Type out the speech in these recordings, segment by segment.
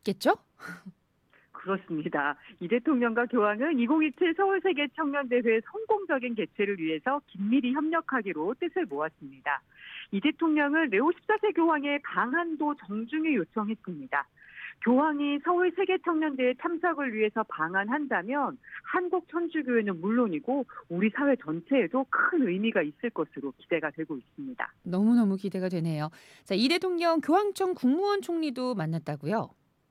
있겠죠? 그렇습니다. 이 대통령과 교황은 2027 서울세계청년대회 성공적인 개최를 위해서 긴밀히 협력하기로 뜻을 모았습니다. 이 대통령은 레오 14세 교황의 방한도 정중히 요청했습니다. 교황이 서울 세계청년대회 참석을 위해서 방한한다면 한국 천주교회는 물론이고 우리 사회 전체에도 큰 의미가 있을 것으로 기대가 되고 있습니다. 너무너무 기대가 되네요. 자, 이 대통령 교황청 국무원 총리도 만났다고요?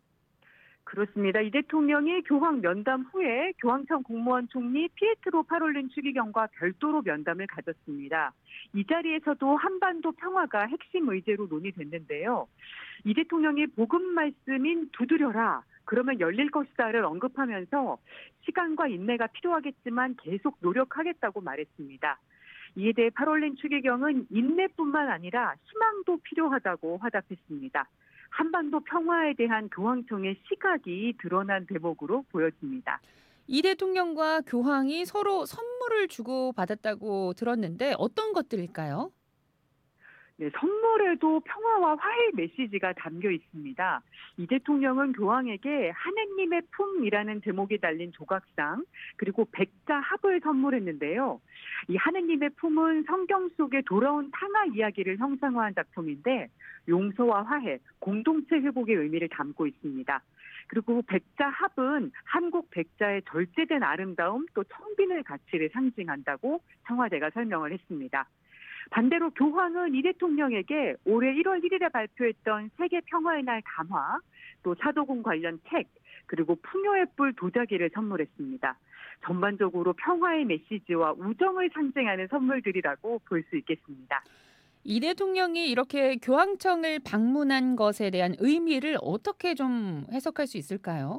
그렇습니다. 이 대통령이 교황 면담 후에 교황청 국무원 총리 피에트로 파롤린 추기경과 별도로 면담을 가졌습니다. 이 자리에서도 한반도 평화가 핵심 의제로 논의됐는데요. 이 대통령이 복음 말씀인 두드려라, 그러면 열릴 것이다를 언급하면서 시간과 인내가 필요하겠지만 계속 노력하겠다고 말했습니다. 이에 대해 파롤린 추기경은 인내뿐만 아니라 희망도 필요하다고 화답했습니다. 한반도 평화에 대한 교황청의 시각이 드러난 대목으로 보여집니다. 이 대통령과 교황이 서로 선물을 주고받았다고 들었는데 어떤 것들일까요? 네, 선물에도 평화와 화해 메시지가 담겨 있습니다. 이 대통령은 교황에게 하느님의 품이라는 제목이 달린 조각상 그리고 백자 합을 선물했는데요. 이 하느님의 품은 성경 속의 돌아온 탕아 이야기를 형상화한 작품인데 용서와 화해, 공동체 회복의 의미를 담고 있습니다. 그리고 백자 합은 한국 백자의 절제된 아름다움 또 청빈의 가치를 상징한다고 청와대가 설명을 했습니다. 반대로 교황은 이 대통령에게 올해 1월 1일에 발표했던 세계 평화의 날 감화, 또 사도군 관련 책, 그리고 풍요의 뿔 도자기를 선물했습니다. 전반적으로 평화의 메시지와 우정을 상징하는 선물들이라고 볼 수 있겠습니다. 이 대통령이 이렇게 교황청을 방문한 것에 대한 의미를 어떻게 좀 해석할 수 있을까요?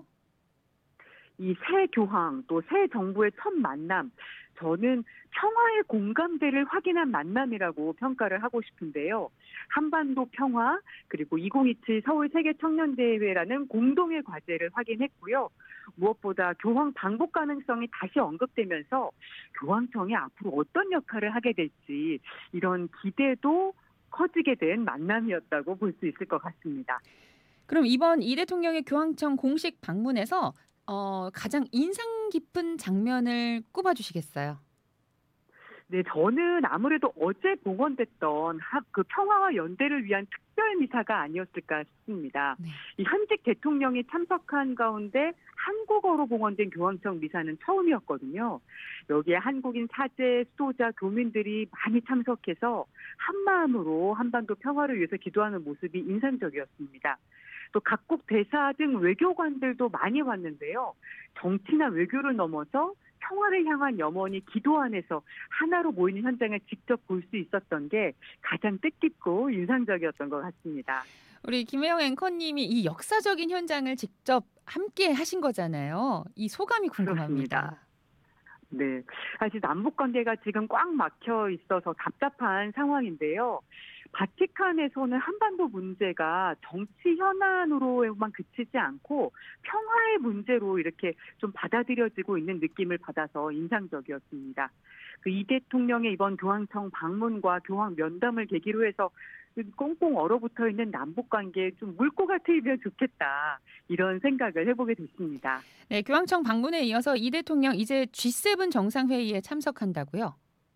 이 새 교황 또 새 정부의 첫 만남, 저는 평화의 공감대를 확인한 만남이라고 평가를 하고 싶은데요. 한반도 평화 그리고 2027 서울 세계청년대회라는 공동의 과제를 확인했고요. 무엇보다 교황 방북 가능성이 다시 언급되면서 교황청이 앞으로 어떤 역할을 하게 될지 이런 기대도 커지게 된 만남이었다고 볼 수 있을 것 같습니다. 그럼 이번 이 대통령의 교황청 공식 방문에서 가장 인상 깊은 장면을 꼽아 주시겠어요? 네, 저는 아무래도 어제 봉헌됐던 그 평화와 연대를 위한 특별 미사가 아니었을까 싶습니다. 네. 이 현직 대통령이 참석한 가운데 한국어로 봉헌된 교황청 미사는 처음이었거든요. 여기에 한국인 사제, 수도자, 교민들이 많이 참석해서 한마음으로 한반도 평화를 위해서 기도하는 모습이 인상적이었습니다. 또 각국 대사 등 외교관들도 많이 왔는데요. 정치나 외교를 넘어서 평화를 향한 염원이 기도 안에서 하나로 모이는 현장을 직접 볼 수 있었던 게 가장 뜻깊고 인상적이었던 것 같습니다. 우리 김혜영 앵커님이 이 역사적인 현장을 직접 함께 하신 거잖아요. 이 소감이 그렇습니다. 궁금합니다. 네. 사실 남북 관계가 지금 꽉 막혀 있어서 답답한 상황인데요. 바티칸에서는 한반도 문제가 정치 현안으로만 그치지 않고 평화의 문제로 이렇게 좀 받아들여지고 있는 느낌을 받아서 인상적이었습니다. 그 이 대통령의 이번 교황청 방문과 교황 면담을 계기로 해서 꽁꽁 얼어붙어 있는 남북 관계에 좀 물꼬가 트이면 좋겠다. 이런 생각을 해보게 됐습니다. 네, 교황청 방문에 이어서 이 대통령 이제 G7 정상회의에 참석한다고요?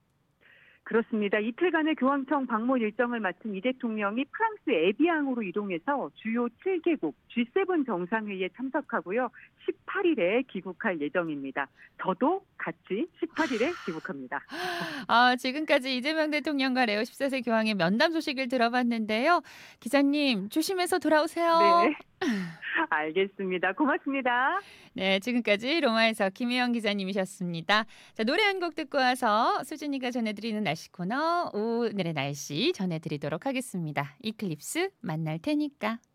그렇습니다. 이틀간의 교황청 방문 일정을 마친 이 대통령이 프랑스 에비앙으로 이동해서 주요 7개국 G7 정상회의에 참석하고요. 18일에 귀국할 예정입니다. 저도 같이 18일에 귀국합니다. 지금까지 이재명 대통령과 레오 14세 교황의 면담 소식을 들어봤는데요. 기자님, 조심해서 돌아오세요. 네, 알겠습니다. 고맙습니다. 네, 지금까지 로마에서 김혜영 기자님이셨습니다. 자, 노래 한 곡 듣고 와서 수진이가 전해드리는 날씨 코너 오늘의 날씨 전해드리도록 하겠습니다. 이클립스 만날 테니까.